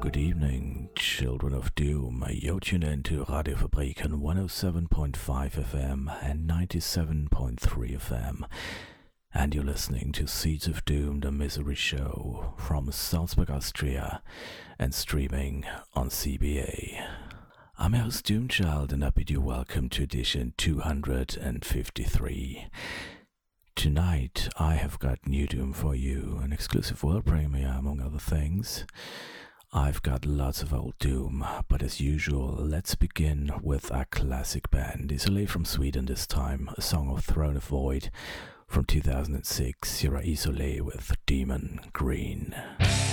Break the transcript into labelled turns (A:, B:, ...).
A: Good evening, children of doom. You're tuned in to Radio Fabriken 107.5 FM and 97.3 FM. And you're listening to Seeds of Doom, the Misery Show from Salzburg, Austria, and streaming on CBA. I'm your host Doomchild, and I bid you welcome to edition 253. Tonight, I have got new Doom for you, an exclusive world premiere, among other things. I've got lots of old Doom, but as usual, let's begin with a classic band. Isolé from Sweden this time, a song of Throne of Void from 2006. Here are Isolé with Demon Green.